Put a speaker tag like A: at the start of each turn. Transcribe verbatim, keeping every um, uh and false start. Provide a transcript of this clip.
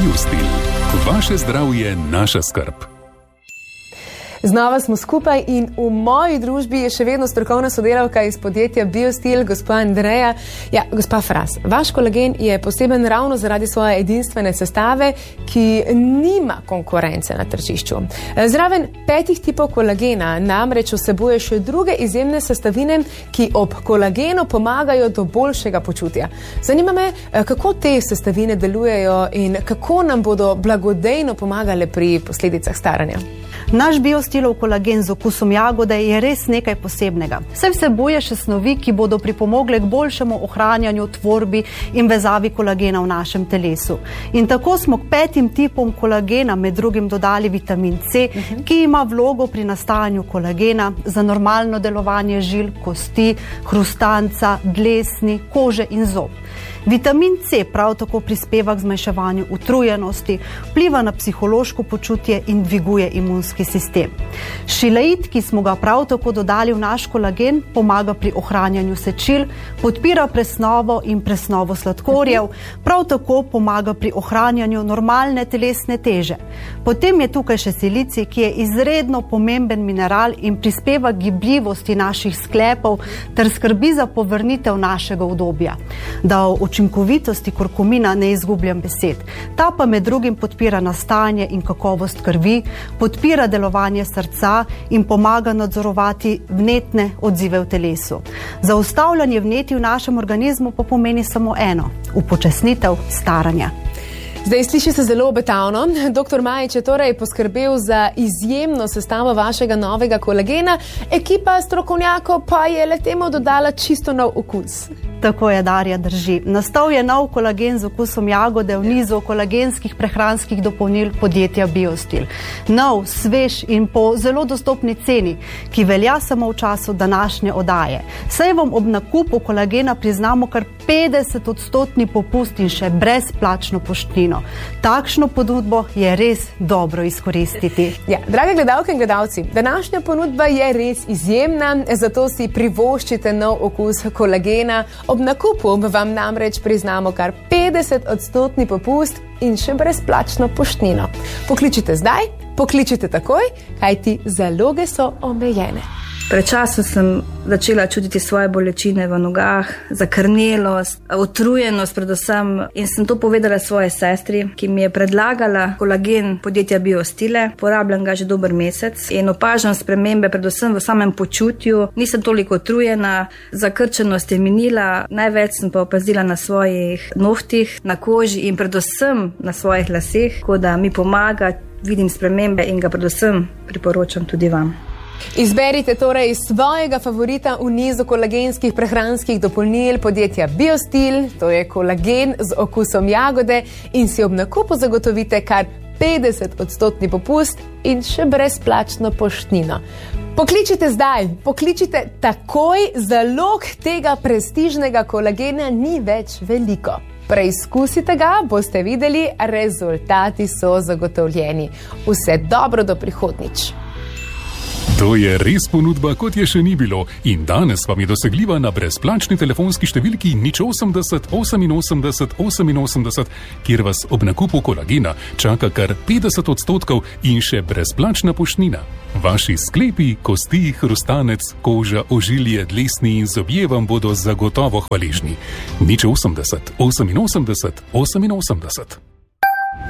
A: Biostil. Vaše zdravje, naša skrb.
B: Znova smo skupaj in v moji družbi je še vedno strokovna sodelavka iz podjetja Biostil, gospa Andreja. Ja, gospa Fras, vaš kolagen je poseben ravno zaradi svoje edinstvene sestave, ki nima konkurence na tržišču. Zraven petih tipov kolagena namreč vsebuje še druge izjemne sestavine, ki ob kolagenu pomagajo do boljšega počutja. Zanima me, kako te sestavine delujejo in kako nam bodo blagodejno pomagale pri posledicah staranja.
C: Naš Biostilov kolagen z okusom jagode je res nekaj posebnega. Saj vsebuje še snovi, ki bodo pripomogle k boljšemu ohranjanju, tvorbi in vezavi kolagena v našem telesu. In tako smo k petim tipom kolagena med drugim dodali vitamin C, uh-huh. ki ima vlogo pri nastajanju kolagena za normalno delovanje žil, kosti, hrustanca, dlesni, kože in zob. Vitamin C prav tako prispeva k zmanjševanju utrujenosti, vpliva na psihološko počutje in dviguje imunski sistem. Šileit, ki smo ga prav tako dodali v naš kolagen, pomaga pri ohranjanju sečil, podpira presnovo in presnovo sladkorjev, prav tako pomaga pri ohranjanju normalne telesne teže. Potem je tukaj še silicij, ki je izredno pomemben mineral in prispeva gibljivosti naših sklepov ter skrbi za povrnitev našega udobja. Da o učinkovitosti kurkumina ne izgubljam besed. Ta pa med drugim podpira nastajanje in kakovost krvi, podpira delovanje srca in pomaga nadzorovati vnetne odzive v telesu. Zaustavljanje vneti v našem organizmu pa pomeni samo eno, upočasnitev staranja.
B: Zdaj, sliši se zelo obetavno. Doktor Majič je torej poskrbel za izjemno sestavo vašega novega kolagena, ekipa strokovnjakov pa je le temu dodala čisto nov okus.
C: Tako je, Darja, drži. Nastal je nov kolagen z okusom jagode v nizu kolagenskih prehranskih dopolnil podjetja Biostil. Nov, svež in po zelo dostopni ceni, ki velja samo v času današnje oddaje. Saj vam ob nakupu kolagena priznamo kar petdeset odstotni popust in še brezplačno poštnino. Takšno ponudbo je res dobro izkoristiti.
B: Ja, drage gledalke in gledalci, današnja ponudba je res izjemna, zato si privoščite nov okus kolagena. Ob nakupu vam namreč priznamo kar petdeset odstotni popust in še brezplačno poštnino. Pokličite zdaj, pokličite takoj, kajti zaloge so omejene.
D: Pred časom sem začela čutiti svoje bolečine v nogah, zakrnelost, utrujenost predvsem in sem to povedala svoje sestri, ki mi je predlagala kolagen podjetja Biostile. Porabljam ga že dober mesec in opažam spremembe predvsem v samem počutju. Nisem toliko utrujena, zakrčenost je minila, največ sem pa opazila na svojih nohtih, na koži in predvsem na svojih laseh, tako da mi pomaga, vidim spremembe in ga predvsem priporočam tudi vam.
B: Izberite torej svojega favorita v nizu kolagenskih prehranskih dopolnil podjetja Biostil, to je kolagen z okusom jagode in si ob nakupu zagotovite kar petdeset odstotni popust in še brezplačno poštnino. Pokličite zdaj, pokličite takoj, zalog tega prestižnega kolagena ni več veliko. Preizkusite ga, boste videli, rezultati so zagotovljeni. Vse dobro do prihodnjič.
A: To je res ponudba, kot je še ni bilo in danes vam je dosegljiva na brezplačni telefonski številki nič osemdeset oseminosemdeset oseminosemdeset, kjer vas ob nakupu kolagena čaka kar petdeset odstotkov in še brezplačna poštnina. Vaši sklepi, kosti, hrustanec, koža, ožilje, dlesni in zobje vam bodo zagotovo hvaležni. nič osemdeset oseminosemdeset oseminosemdeset.